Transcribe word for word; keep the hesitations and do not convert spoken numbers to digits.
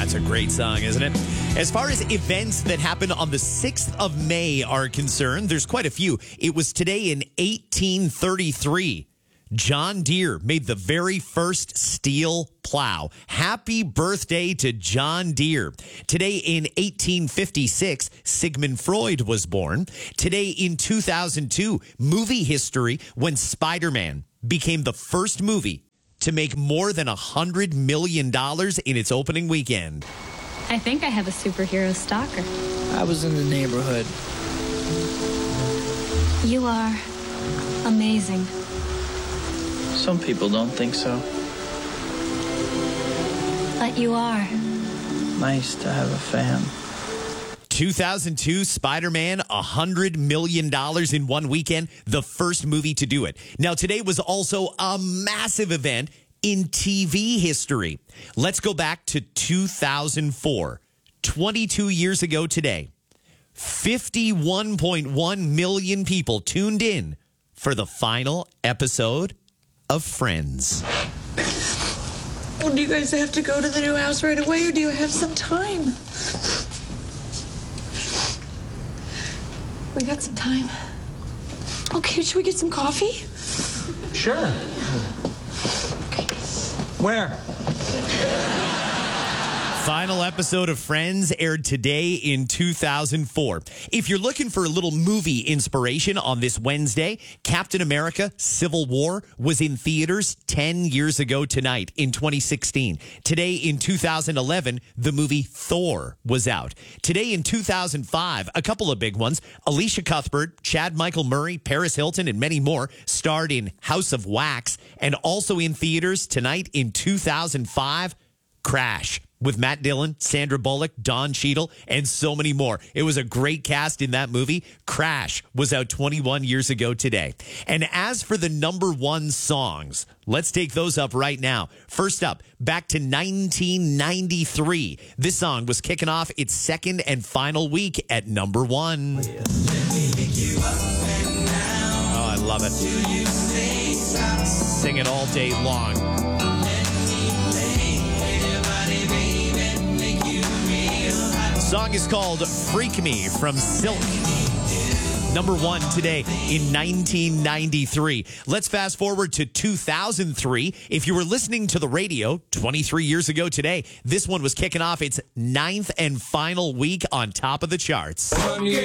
That's a great song, isn't it? As far as events that happened on the sixth of May are concerned, there's quite a few. It was today in eighteen thirty-three. John Deere made the very first steel plow. Happy birthday to John Deere. Today in eighteen fifty-six, Sigmund Freud was born. Today in two thousand two, movie history when Spider-Man became the first movie to make more than one hundred million dollars in its opening weekend. I think I have a superhero stalker. I was in the neighborhood. You are amazing. Some people don't think so. But you are. Nice to have a fan. two thousand two, Spider-Man, one hundred million dollars in one weekend, the first movie to do it. Now, today was also a massive event in T V history. Let's go back to two thousand four. twenty-two years ago today, fifty-one point one million people tuned in for the final episode of Friends. Well, do you guys have to go to the new house right away, or do you have some time? We got some time. Okay, should we get some coffee? Sure. Where? Final episode of Friends aired today in two thousand four. If you're looking for a little movie inspiration on this Wednesday, Captain America Civil War was in theaters ten years ago tonight in twenty sixteen. Today in two thousand eleven, the movie Thor was out. Today in two thousand five, a couple of big ones. Alicia Cuthbert, Chad Michael Murray, Paris Hilton, and many more starred in House of Wax. And also in theaters tonight in two thousand five, Crash, with Matt Dillon, Sandra Bullock, Don Cheadle, and so many more. It was a great cast in that movie. Crash was out twenty-one years ago today. And as for the number one songs, let's take those up right now. First up, back to nineteen ninety-three. This song was kicking off its second and final week at number one. Oh, I love it. Sing it all day long. The song is called Freak Me from Silk. Number one today in nineteen ninety-three. Let's fast forward to two thousand three. If you were listening to the radio twenty-three years ago today, this one was kicking off its ninth and final week on top of the charts.